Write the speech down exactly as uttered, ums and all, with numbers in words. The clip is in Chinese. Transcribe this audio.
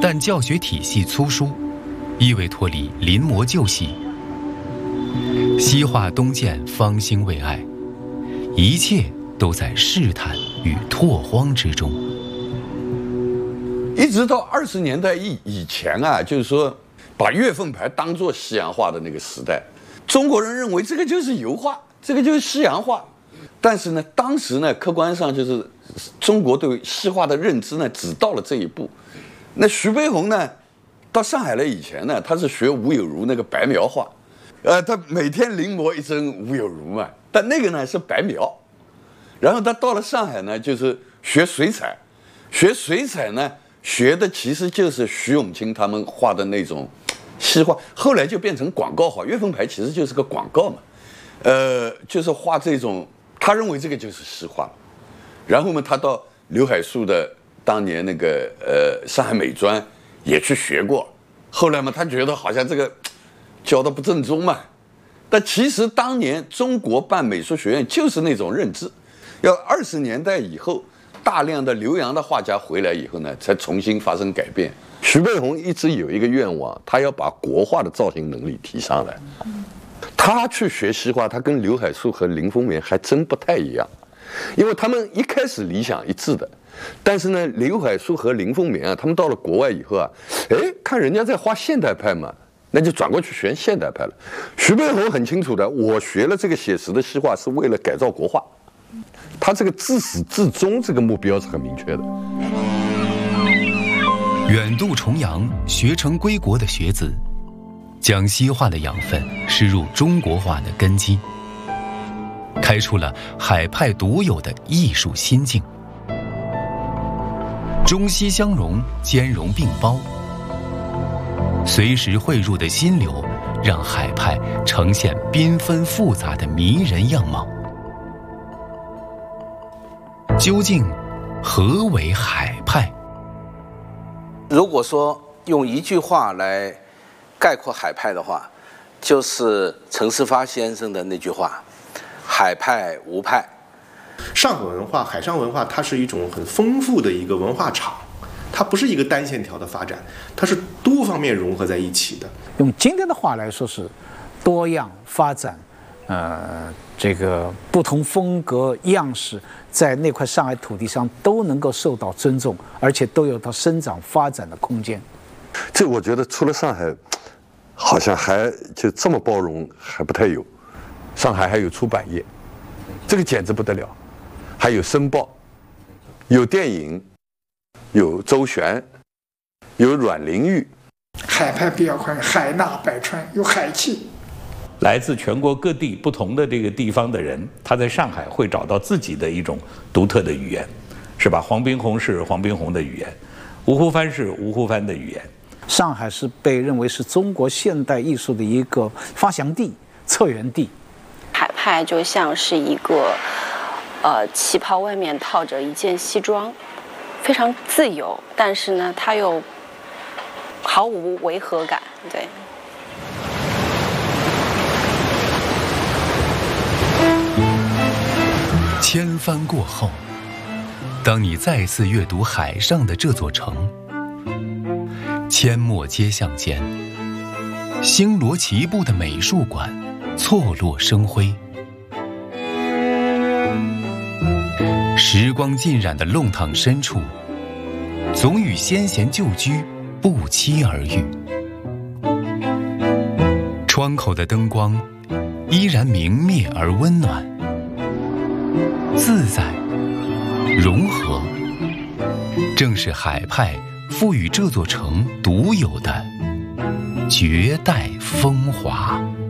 但教学体系粗疏，伊维托里临摹旧习，西化东渐方兴未艾，一切都在试探与拓荒之中。 一直到二十年代以以前啊，就是说把月份牌当作西洋画的那个时代，中国人认为这个就是油画，这个就是西洋画。但是呢，当时呢，客观上就是中国对西画的认知呢，只到了这一步。那徐悲鸿呢，到上海来以前呢，他是学吴有如那个白描画，呃，他每天临摹一帧吴有如嘛，但那个呢是白描。然后他到了上海呢，就是学水彩，学水彩呢。学的其实就是徐永清他们画的那种西画，后来就变成广告画。月份牌其实就是个广告嘛，呃，就是画这种，他认为这个就是西画。然后呢，他到刘海粟的当年那个呃上海美专也去学过，后来嘛，他觉得好像这个教的不正宗嘛。但其实当年中国办美术学院就是那种认知，要二十年代以后。大量的留洋的画家回来以后呢，才重新发生改变。徐悲鸿一直有一个愿望，他要把国画的造型能力提上来。他去学西画，他跟刘海粟和林风眠还真不太一样，因为他们一开始理想一致的，但是呢，刘海粟和林风眠啊，他们到了国外以后啊，哎，看人家在画现代派嘛，那就转过去学现代派了。徐悲鸿很清楚的，我学了这个写实的西画是为了改造国画。他这个自始至终这个目标是很明确的。 远渡重洋学成归国的学子，将西画的养分施入中国画的根基，开出了海派独有的艺术心境。中西相融，兼容并包，随时汇入的新流，让海派呈现缤纷复杂的迷人样貌。究竟何为海派？ 如果说用一句话来概括海派的话，就是陈世发先生的那句话：“海派无派。” 上海文化、海上文化，它是一种很丰富的一个文化场，它不是一个单线条的发展，它是多方面融合在一起的。 用今天的话来说是多样发展，呃，这个不同风格样式在那块上海土地上都能够受到尊重，而且都有它生长发展的空间。 这我觉得除了上海，好像还就这么包容还不太有。上海还有出版业，这个简直不得了，还有申报，有电影，有周璇，有阮玲玉。 海派比较宽，海纳百川，有海气。 来自全国各地不同的这个地方的人，他在上海会找到自己的一种独特的语言，是吧？黄宾虹是黄宾虹的语言，吴湖帆是吴湖帆的语言。 上海是被认为是中国现代艺术的一个发祥地、策源地。 海派就像是一个，呃，旗袍外面套着一件西装，非常自由，但是呢，它又毫无违和感，对。 千帆过后，当你再次阅读海上的这座城，阡陌街巷间，星罗棋布的美术馆错落生辉，时光浸染的弄堂深处，总与先贤旧居不期而遇。窗口的灯光依然明灭而温暖，自在融合，正是海派赋予这座城独有的绝代风华。